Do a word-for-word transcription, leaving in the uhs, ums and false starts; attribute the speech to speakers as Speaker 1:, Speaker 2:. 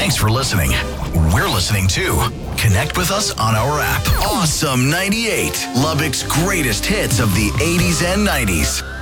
Speaker 1: Thanks for listening. We're listening too. Connect with us on our app. Awesome ninety-eight, Lubbock's greatest hits of the eighties and nineties.